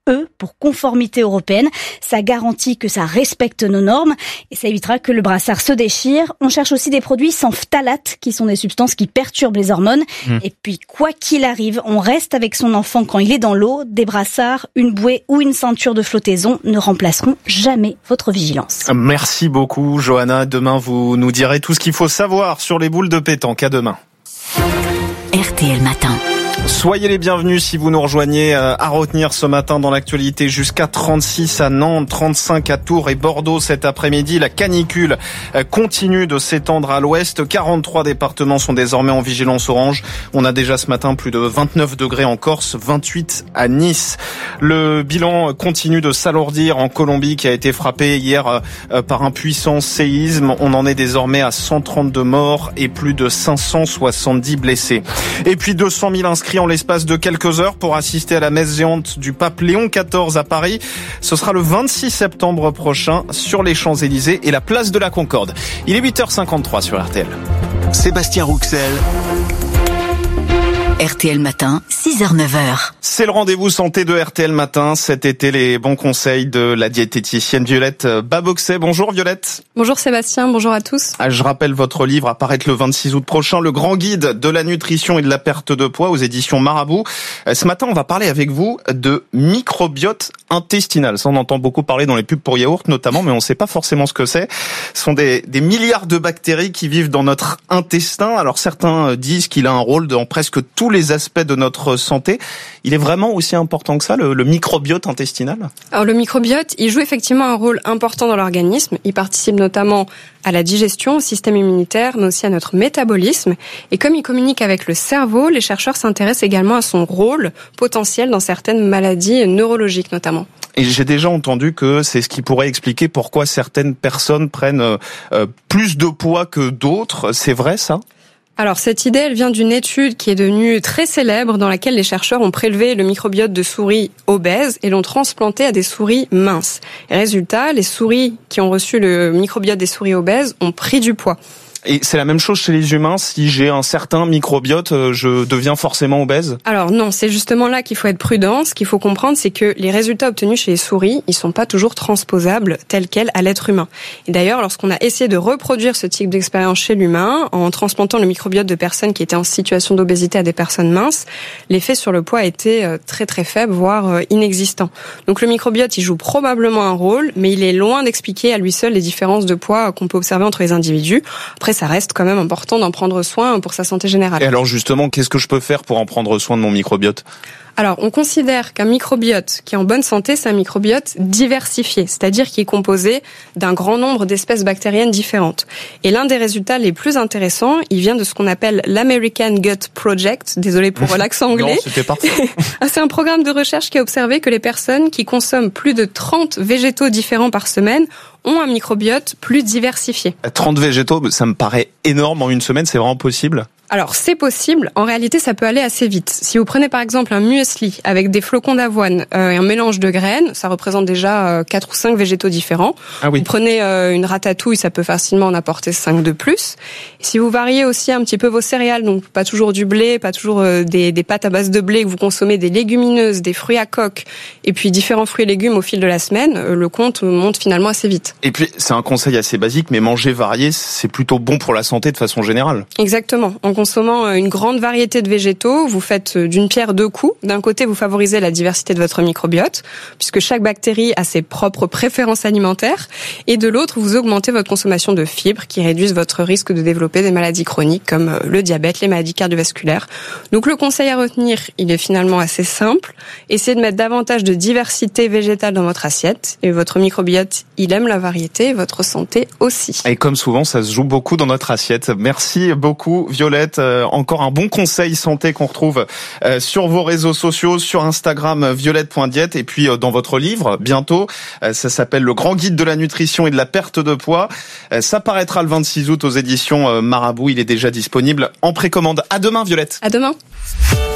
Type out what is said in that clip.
E pour conformité européenne. Ça garantit que ça respecte nos normes et ça évitera que le brassard se déchire. On cherche aussi des produits sans phtalates, qui sont des substances qui perturbent les hormones. Et puis, quoi qu'il arrive, on reste avec son enfant quand il est dans l'eau. Des brassards, une bouée ou une ceinture de flottaison ne remplaceront jamais votre vigilance. Merci beaucoup, Johanna. Demain, vous nous direz tout ce qu'il faut savoir sur les boules de pétanque. À demain. RTL Matin. Soyez les bienvenus si vous nous rejoignez. À retenir ce matin dans l'actualité, jusqu'à 36 à Nantes, 35 à Tours et Bordeaux cet après-midi. La canicule continue de s'étendre à l'ouest. 43 départements sont désormais en vigilance orange. On a déjà ce matin plus de 29 degrés en Corse, 28 à Nice. Le bilan continue de s'alourdir en Colombie, qui a été frappée hier par un puissant séisme. On en est désormais à 132 morts et plus de 570 blessés. Et puis 200 000 inscrits en l'espace de quelques heures pour assister à la messe géante du pape Léon XIV à Paris. Ce sera le 26 septembre prochain sur les Champs-Élysées et la place de la Concorde. Il est 8h53 sur RTL. Sébastien Rouxel. RTL Matin, 6h-9h. C'est le rendez-vous santé de RTL Matin. Cet été, les bons conseils de la diététicienne Violette Baboxet. Bonjour Violette. Bonjour Sébastien, bonjour à tous. Je rappelle votre livre à paraître le 26 août prochain, Le Grand Guide de la nutrition et de la perte de poids aux éditions Marabout. Ce matin, on va parler avec vous de microbiote intestinal. Ça, on entend beaucoup parler dans les pubs pour yaourt notamment, mais on ne sait pas forcément ce que c'est. Ce sont des milliards de bactéries qui vivent dans notre intestin. Alors certains disent qu'il a un rôle dans presque tous les aspects de notre santé. Il est vraiment aussi important que ça, le microbiote intestinal ? Alors le microbiote, il joue effectivement un rôle important dans l'organisme. Il participe notamment à la digestion, au système immunitaire, mais aussi à notre métabolisme. Et comme il communique avec le cerveau, les chercheurs s'intéressent également à son rôle potentiel dans certaines maladies neurologiques notamment. Et j'ai déjà entendu que c'est ce qui pourrait expliquer pourquoi certaines personnes prennent plus de poids que d'autres. C'est vrai ça ? Alors cette idée, elle vient d'une étude qui est devenue très célèbre dans laquelle les chercheurs ont prélevé le microbiote de souris obèses et l'ont transplanté à des souris minces. Et résultat, les souris qui ont reçu le microbiote des souris obèses ont pris du poids. Et c'est la même chose chez les humains, si j'ai un certain microbiote, je deviens forcément obèse ? Alors non, c'est justement là qu'il faut être prudent. Ce qu'il faut comprendre, c'est que les résultats obtenus chez les souris, ils sont pas toujours transposables tels quels à l'être humain. Et d'ailleurs, lorsqu'on a essayé de reproduire ce type d'expérience chez l'humain, en transplantant le microbiote de personnes qui étaient en situation d'obésité à des personnes minces, l'effet sur le poids a été très très faible, voire inexistant. Donc le microbiote, il joue probablement un rôle, mais il est loin d'expliquer à lui seul les différences de poids qu'on peut observer entre les individus. Après, ça reste quand même important d'en prendre soin pour sa santé générale. Et alors justement, qu'est-ce que je peux faire pour en prendre soin de mon microbiote ? Alors, on considère qu'un microbiote qui est en bonne santé, c'est un microbiote diversifié, c'est-à-dire qui est composé d'un grand nombre d'espèces bactériennes différentes. Et l'un des résultats les plus intéressants, il vient de ce qu'on appelle l'American Gut Project. Désolé pour l'accent anglais. Non, c'était parfait. C'est un programme de recherche qui a observé que les personnes qui consomment plus de 30 végétaux différents par semaine ont un microbiote plus diversifié. 30 végétaux, ça me paraît énorme en une semaine, c'est vraiment possible ? Alors, c'est possible. En réalité, ça peut aller assez vite. Si vous prenez par exemple un muesli avec des flocons d'avoine et un mélange de graines, ça représente déjà 4 ou 5 végétaux différents. Ah oui. Vous prenez une ratatouille, ça peut facilement en apporter 5 de plus. Et si vous variez aussi un petit peu vos céréales, donc pas toujours du blé, pas toujours des pâtes à base de blé, que vous consommez des légumineuses, des fruits à coque, et puis différents fruits et légumes au fil de la semaine, le compte monte finalement assez vite. Et puis, c'est un conseil assez basique, mais manger varié, c'est plutôt bon pour la santé de façon générale. Exactement. En consommant une grande variété de végétaux, vous faites d'une pierre deux coups. D'un côté, vous favorisez la diversité de votre microbiote, puisque chaque bactérie a ses propres préférences alimentaires. Et de l'autre, vous augmentez votre consommation de fibres qui réduisent votre risque de développer des maladies chroniques comme le diabète, les maladies cardiovasculaires. Donc le conseil à retenir, il est finalement assez simple. Essayez de mettre davantage de diversité végétale dans votre assiette. Et votre microbiote, il aime la variété, votre santé aussi. Et comme souvent, ça se joue beaucoup dans notre assiette. Merci beaucoup Violette. Encore un bon conseil santé qu'on retrouve sur vos réseaux sociaux, sur Instagram violette.diète et puis dans votre livre bientôt. Ça s'appelle Le Grand Guide de la nutrition et de la perte de poids. Ça paraîtra le 26 août aux éditions Marabout. Il est déjà disponible en précommande. À demain Violette. À demain.